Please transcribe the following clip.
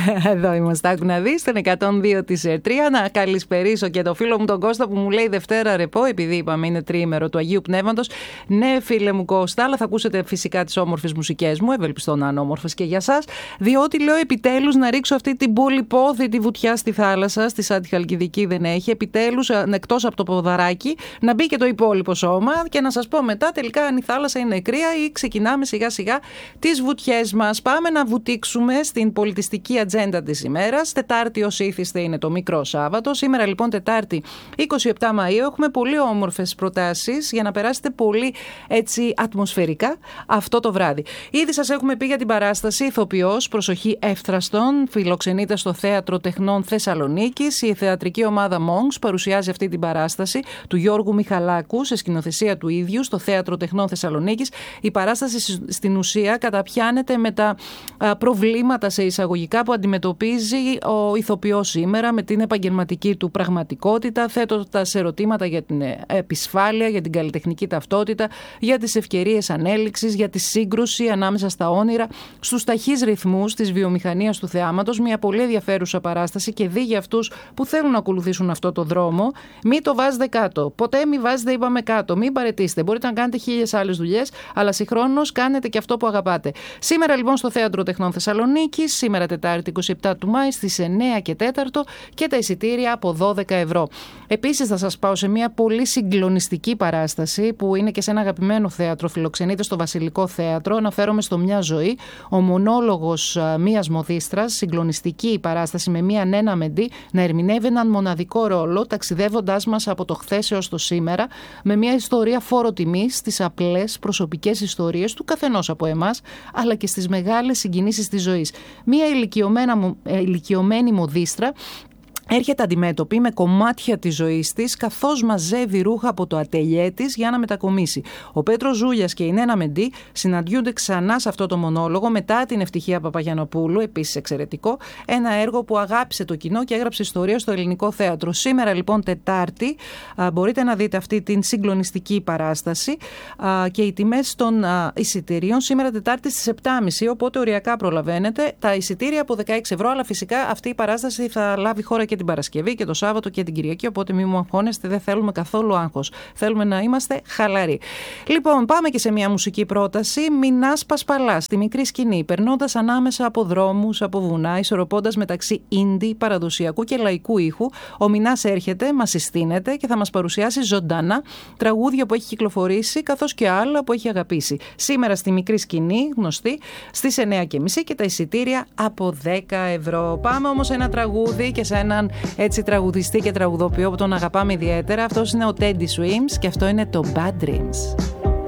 Εδώ είμαστε, άκου να δεις, τον 102 της 3. Να καλησπερίσω και το φίλο μου τον Κώστα που μου λέει Δευτέρα ρεπό, επειδή είπαμε είναι τριήμερο του Αγίου Πνεύματος. Ναι, φίλε μου Κώστα, αλλά θα ακούσετε φυσικά τις όμορφες μουσικές μου, ευελπιστώ να είναι όμορφες και για σας, διότι λέω επιτέλους να ρίξω αυτή την πολυπόθητη βουτιά στη θάλασσα, στη Σάντι Χαλκιδική δεν έχει, επιτέλους εκτός από το ποδαράκι να μπει και το υπόλοιπο σώμα και να σας πω μετά τελικά αν η θάλασσα είναι κρύα ή ξεκινάμε σιγά σιγά τις βουτιές μας. Πάμε να βουτήξουμε στην πολιτιστική ατζέντα της ημέρας. Τετάρτη ως ήθιστε είναι το μικρό Σάββατο. Σήμερα λοιπόν Τετάρτη 27 Μαΐου έχουμε πολύ όμορφες προτάσεις για να περάσετε πολύ έτσι ατμοσφαιρικά αυτό το βράδυ. Ήδη σας έχουμε πει για την παράσταση Ηθοποιός, προσοχή εύθραστον, φιλοξενείται στο Θέατρο Τεχνών Θεσσαλονίκης. Η θεατρική ομάδα Monks παρουσιάζει αυτή την παράσταση του Γιώργου Μιχαλάκου σε σκηνοθεσία του ίδιου στο Θέατρο Τεχνών Θεσσαλονίκης. Η παράσταση στην ουσία καταπιάνεται με τα προβλήματα σε εισαγωγικά που αντιμετωπίζει ο ηθοποιός σήμερα με την επαγγελματική του πραγματικότητα, θέτοντας ερωτήματα για την επισφάλεια, για την καλλιτεχνική ταυτότητα, για τις ευκαιρίες ανέλυξης, για τη σύγκρουση ανάμεσα στα όνειρα, στους ταχύς ρυθμούς της βιομηχανίας του θεάματος. Μια πολύ ενδιαφέρουσα παράσταση και δει για αυτούς που θέλουν να ακολουθήσουν αυτό το δρόμο. Μην το βάζετε κάτω. Ποτέ μην βάζετε, είπαμε, κάτω. Μην παραιτήσετε. Μπορείτε να κάνετε 1000 άλλες δουλειές, αλλά συγχρόνως κάνετε και αυτό που αγαπάτε. Σήμερα λοιπόν στο Θέατρο Τεχνών Θεσσαλονίκης, σήμερα Τετάρτη 27 του Μάη στις 9 και 4 και τα εισιτήρια από 12 ευρώ. Επίσης θα σας πάω σε μια πολύ συγκλονιστική παράσταση που είναι και σε ένα αγαπημένο θέατρο, φιλοξενείται στο Βασιλικό Θέατρο. Αναφέρομαι στο Μια Ζωή, ο μονόλογος μιας μοδίστρας, συγκλονιστική παράσταση με μια Νένα Μεντή να ερμηνεύει έναν μοναδικό ρόλο, ταξιδεύοντάς μας από το χθες έως το σήμερα, με μια ιστορία φόρο τιμής στις απλές προσωπικές ιστορίες του καθενός από εμάς, αλλά και στις μεγάλες συγκινήσεις της ζωής. Μια ηλικιωμένη μοδίστρα έρχεται αντιμέτωπη με κομμάτια της ζωής της καθώς μαζεύει ρούχα από το ατελιέ της για να μετακομίσει. Ο Πέτρος Ζούλιας και η Νένα Μεντή συναντιούνται ξανά σε αυτό το μονόλογο μετά την Ευτυχία Παπαγιαννοπούλου, επίσης εξαιρετικό, ένα έργο που αγάπησε το κοινό και έγραψε ιστορία στο Ελληνικό Θέατρο. Σήμερα λοιπόν Τετάρτη μπορείτε να δείτε αυτή την συγκλονιστική παράσταση και οι τιμές των εισιτηρίων σήμερα Τετάρτη στις 7.30, οπότε οριακά προλαβαίνετε. Τα εισιτήρια από 16 ευρώ, αλλά φυσικά αυτή η παράσταση θα λάβει χώρα και την Παρασκευή και το Σάββατο και την Κυριακή, οπότε μην μου αγχώνεστε, δεν θέλουμε καθόλου άγχος. Θέλουμε να είμαστε χαλαροί. Λοιπόν, πάμε και σε μια μουσική πρόταση. Μινάς Πασπαλάς, στη μικρή σκηνή, περνώντας ανάμεσα από δρόμους, από βουνά, ισορροπώντας μεταξύ indie, παραδοσιακού και λαϊκού ήχου. Ο Μινάς έρχεται, μας συστήνεται και θα μας παρουσιάσει ζωντανά τραγούδια που έχει κυκλοφορήσει, καθώς και άλλα που έχει αγαπήσει. Σήμερα στη μικρή σκηνή, γνωστή, στις 9.30 και τα εισιτήρια από 10 ευρώ. Πάμε όμως σε ένα τραγούδι και σε έναν έτσι τραγουδιστή και τραγουδοποιό που τον αγαπάμε ιδιαίτερα. Αυτός είναι ο Teddy Swims και αυτό είναι το Bad Dreams.